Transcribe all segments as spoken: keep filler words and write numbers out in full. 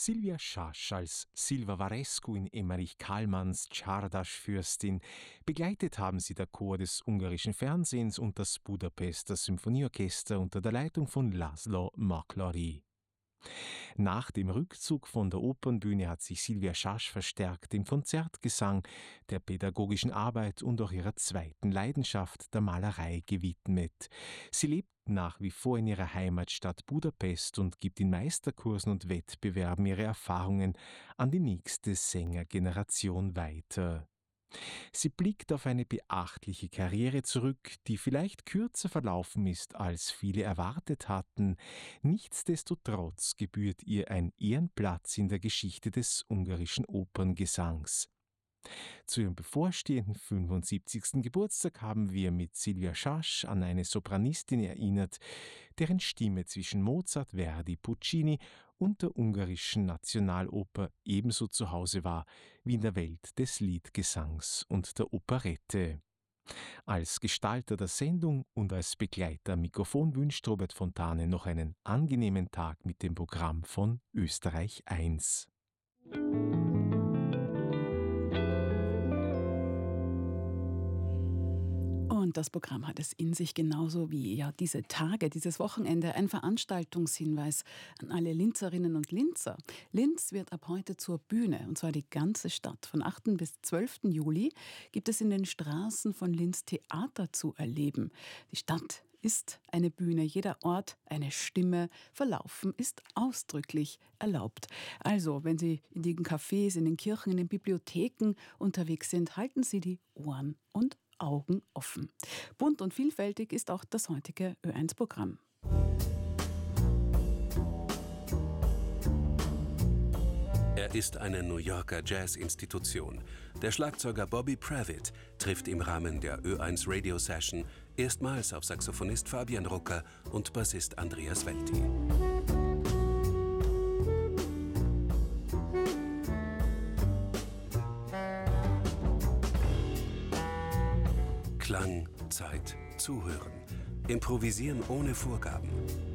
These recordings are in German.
Silvia Schasch als Silva Varescu in Emmerich Kallmanns Csárdás-Fürstin. Begleitet haben sie der Chor des ungarischen Fernsehens und das Budapester Symphonieorchester unter der Leitung von László Maklari. Nach dem Rückzug von der Opernbühne hat sich Silvia Schasch verstärkt dem Konzertgesang, der pädagogischen Arbeit und auch ihrer zweiten Leidenschaft, der Malerei, gewidmet. Sie lebt nach wie vor in ihrer Heimatstadt Budapest und gibt in Meisterkursen und Wettbewerben ihre Erfahrungen an die nächste Sängergeneration weiter. Sie blickt auf eine beachtliche Karriere zurück, die vielleicht kürzer verlaufen ist, als viele erwartet hatten. Nichtsdestotrotz gebührt ihr ein Ehrenplatz in der Geschichte des ungarischen Operngesangs. Zu ihrem bevorstehenden fünfundsiebzigsten Geburtstag haben wir mit Silvia Schasch an eine Sopranistin erinnert, deren Stimme zwischen Mozart, Verdi, Puccini und der ungarischen Nationaloper ebenso zu Hause war wie in der Welt des Liedgesangs und der Operette. Als Gestalter der Sendung und als Begleiter am Mikrofon wünscht Robert Fontane noch einen angenehmen Tag mit dem Programm von Österreich eins. Und das Programm hat es in sich, genauso wie ja diese Tage, dieses Wochenende. Ein Veranstaltungshinweis an alle Linzerinnen und Linzer. Linz wird ab heute zur Bühne, und zwar die ganze Stadt. Von achten bis zwölften Juli gibt es in den Straßen von Linz Theater zu erleben. Die Stadt ist eine Bühne, jeder Ort eine Stimme. Verlaufen ist ausdrücklich erlaubt. Also, wenn Sie in den Cafés, in den Kirchen, in den Bibliotheken unterwegs sind, halten Sie die Ohren und Augen offen. Bunt und vielfältig ist auch das heutige Ö eins Programm. Er ist eine New Yorker Jazz-Institution. Der Schlagzeuger Bobby Pravitt trifft im Rahmen der Ö eins Radio Session erstmals auf Saxophonist Fabian Rucker und Bassist Andreas Welti. Klang, Zeit, Zuhören. Improvisieren ohne Vorgaben.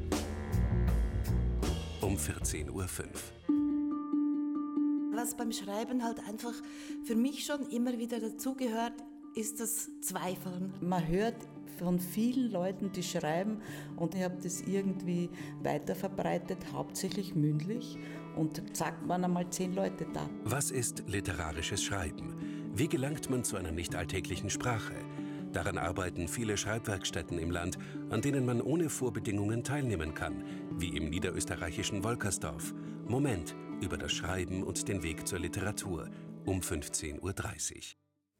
Um vierzehn Uhr fünf. Was beim Schreiben halt einfach für mich schon immer wieder dazugehört, ist das Zweifeln. Man hört von vielen Leuten, die schreiben, und ich habe das irgendwie weiterverbreitet, hauptsächlich mündlich, und zack, waren einmal zehn Leute da. Was ist literarisches Schreiben? Wie gelangt man zu einer nicht alltäglichen Sprache? Daran arbeiten viele Schreibwerkstätten im Land, an denen man ohne Vorbedingungen teilnehmen kann, wie im niederösterreichischen Wolkersdorf. Moment über das Schreiben und den Weg zur Literatur um fünfzehn Uhr dreißig.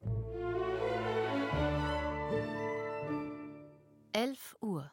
elf Uhr.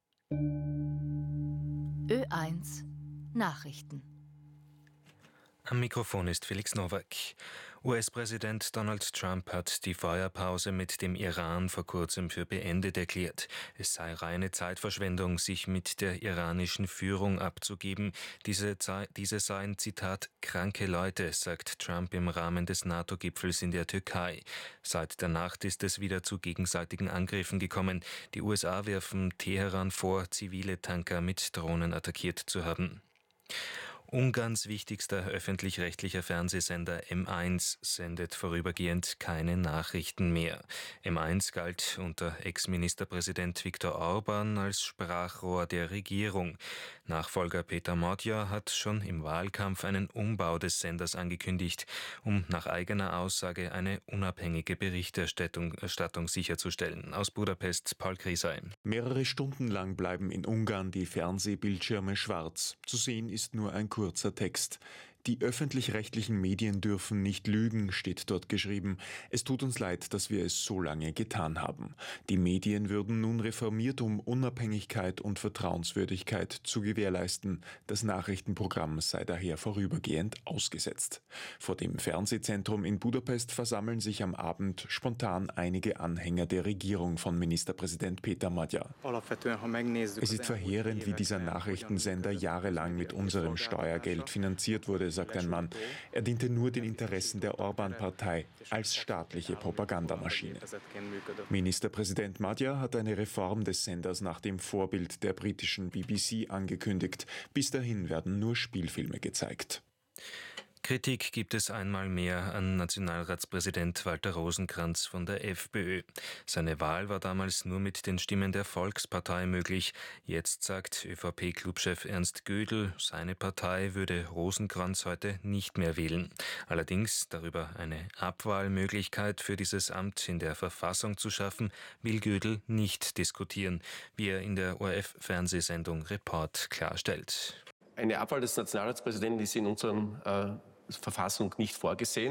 Ö eins Nachrichten. Am Mikrofon ist Felix Nowak. U S-Präsident Donald Trump hat die Feuerpause mit dem Iran vor kurzem für beendet erklärt. Es sei reine Zeitverschwendung, sich mit der iranischen Führung abzugeben. Diese, diese seien, Zitat, kranke Leute, sagt Trump im Rahmen des NATO-Gipfels in der Türkei. Seit der Nacht ist es wieder zu gegenseitigen Angriffen gekommen. Die U S A werfen Teheran vor, zivile Tanker mit Drohnen attackiert zu haben. Ungarns wichtigster öffentlich-rechtlicher Fernsehsender M eins sendet vorübergehend keine Nachrichten mehr. M eins galt unter Ex-Ministerpräsident Viktor Orban als Sprachrohr der Regierung. Nachfolger Peter Magyar hat schon im Wahlkampf einen Umbau des Senders angekündigt, um nach eigener Aussage eine unabhängige Berichterstattung Erstattung sicherzustellen. Aus Budapest, Paul Krisay. Mehrere Stunden lang bleiben in Ungarn die Fernsehbildschirme schwarz. Zu sehen ist nur ein kurzer Text. Die öffentlich-rechtlichen Medien dürfen nicht lügen, steht dort geschrieben. Es tut uns leid, dass wir es so lange getan haben. Die Medien würden nun reformiert, um Unabhängigkeit und Vertrauenswürdigkeit zu gewährleisten. Das Nachrichtenprogramm sei daher vorübergehend ausgesetzt. Vor dem Fernsehzentrum in Budapest versammeln sich am Abend spontan einige Anhänger der Regierung von Ministerpräsident Peter Magyar. Es ist verheerend, wie dieser Nachrichtensender jahrelang mit unserem Steuergeld finanziert wurde, sagt ein Mann. Er diente nur den Interessen der Orban-Partei als staatliche Propagandamaschine. Ministerpräsident Magyar hat eine Reform des Senders nach dem Vorbild der britischen B B C angekündigt. Bis dahin werden nur Spielfilme gezeigt. Kritik gibt es einmal mehr an Nationalratspräsident Walter Rosenkranz von der FPÖ. Seine Wahl war damals nur mit den Stimmen der Volkspartei möglich. Jetzt sagt ÖVP-Clubchef Ernst Gödel, seine Partei würde Rosenkranz heute nicht mehr wählen. Allerdings darüber eine Abwahlmöglichkeit für dieses Amt in der Verfassung zu schaffen, will Gödel nicht diskutieren, wie er in der O R F-Fernsehsendung Report klarstellt. Eine Abwahl des Nationalratspräsidenten ist in unserer äh, Verfassung nicht vorgesehen.